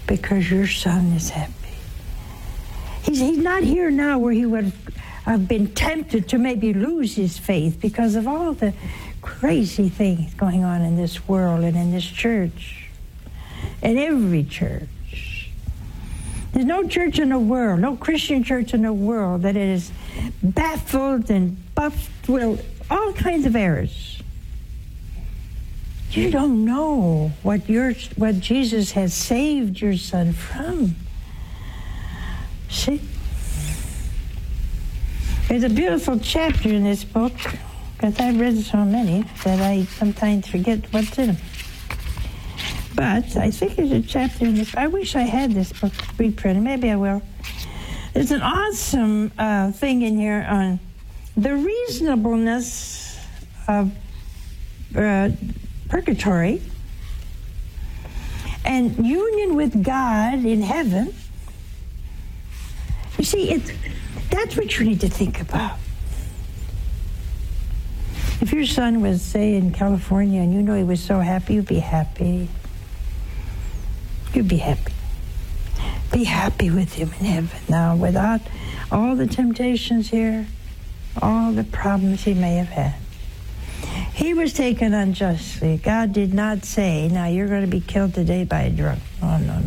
because your son is happy. He's not here now where he would have been tempted to maybe lose his faith because of all the crazy things going on in this world and in this church, in every church. There's no church in the world, no Christian church in the world that is baffled and buffed with all kinds of errors. You don't know what Jesus has saved your son from. See? There's a beautiful chapter in this book, because I've read so many that I sometimes forget what's in them. But I think there's a chapter in this. I wish I had this book reprinted. Maybe I will. There's an awesome thing in here on the reasonableness of purgatory and union with God in heaven. You see, that's what you need to think about. If your son was, say, in California and you know he was so happy, you'd be happy. You'd be happy. Be happy with him in heaven now, without all the temptations here, all the problems he may have had. He was taken unjustly. God did not say, now you're going to be killed today by a drunk. Oh, no.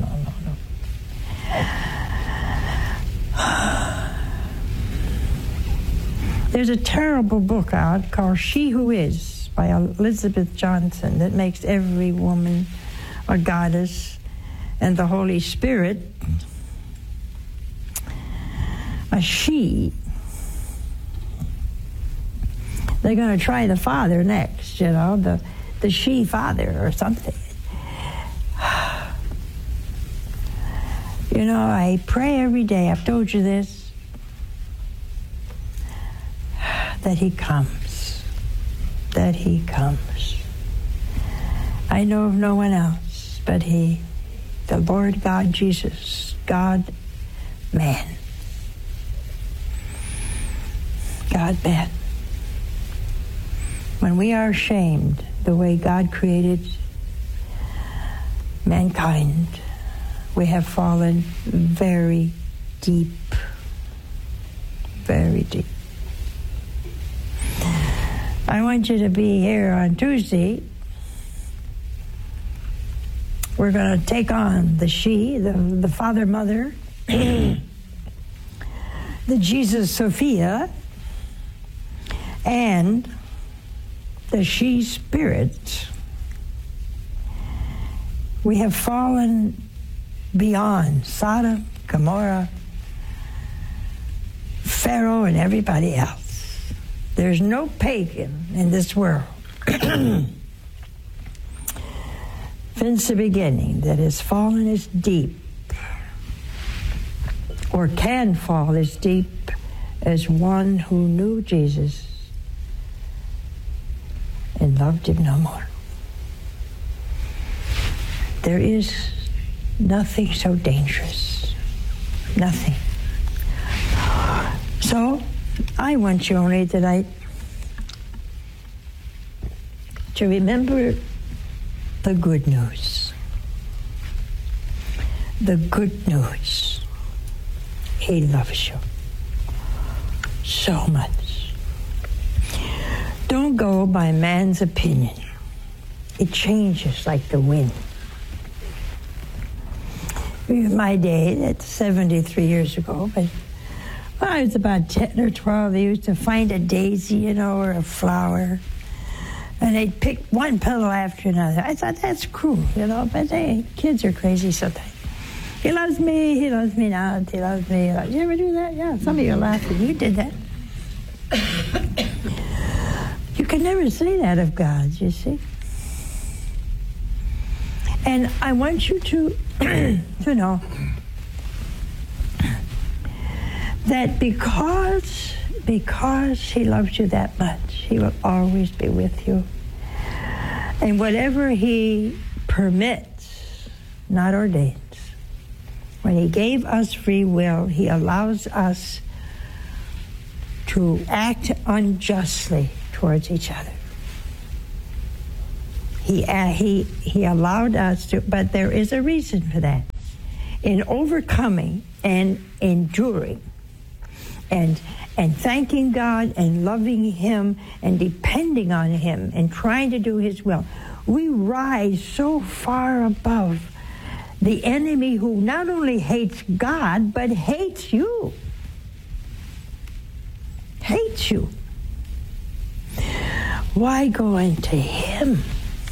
There's a terrible book out called She Who Is by Elizabeth Johnson that makes every woman a goddess and the Holy Spirit a she. They're going to try the father next, the she father or something. I pray every day, I've told you this, that he comes. I know of no one else but he, the Lord God Jesus, God man. God man. When we are ashamed the way God created mankind, we have fallen very deep, very deep. I want you to be here on Tuesday. We're going to take on the she, the Father, Mother, the Jesus Sophia, and the she spirit. We have fallen beyond Sodom, Gomorrah, Pharaoh, and everybody else. There's no pagan in this world since the beginning that has fallen as deep or can fall as deep as one who knew Jesus and loved him no more. There is nothing so dangerous. Nothing. So, I want you only tonight to remember the good news. The good news. He loves you so much. Don't go by man's opinion. It changes like the wind. In my day, that's 73 years ago, but when I was about 10 or 12, they used to find a daisy, or a flower, and they'd pick one petal after another. I thought, that's cruel, but hey, kids are crazy sometimes. He loves me not, he loves me. You ever do that? Yeah, some of you are laughing. You did that. You can never say that of God, you see. And I want you to know that because he loves you that much, he will always be with you. And whatever he permits, not ordains, when he gave us free will, he allows us to act unjustly towards each other. He allowed us to, but there is a reason for that. in overcoming and enduring and thanking God and loving Him and depending on Him and trying to do His will, we rise so far above the enemy who not only hates God, but hates you. Hates you. Why go into Him?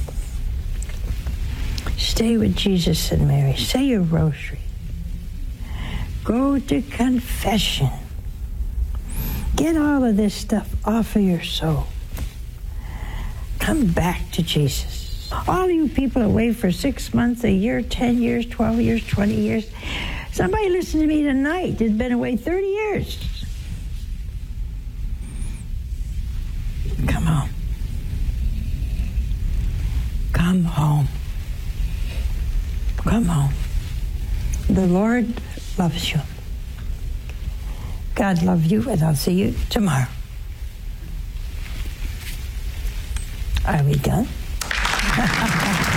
Stay with Jesus and Mary. Say your rosary. Go to confession. Get all of this stuff off of your soul. Come back to Jesus. All you people away for 6 months, a year, 10 years, 12 years, 20 years. Somebody listen to me tonight has been away 30 years. Come home. Come home. Come home. The Lord loves you. God loves you, and I'll see you tomorrow. Are we done?